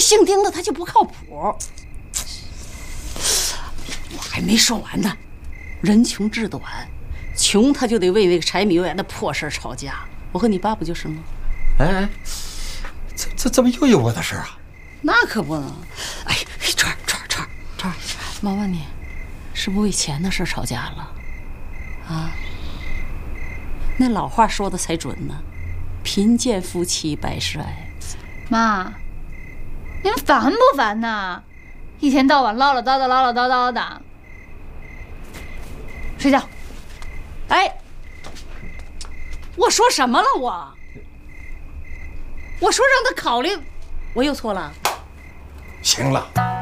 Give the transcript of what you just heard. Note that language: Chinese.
姓丁的他就不靠谱。我还没说完呢，人穷志短，穷他就得为那个柴米油盐的破事吵架。我和你爸不就是吗？ 哎，这怎么又有我的事啊？ 那可不能。哎，川，妈问你，是不是为钱的事吵架了？啊？那老话说的才准呢，贫贱夫妻百事哀。 妈，你们烦不烦呐？一天到晚唠唠叨叨的。睡觉。 哎，我说什么了我说让他考虑，我又错了。 行了。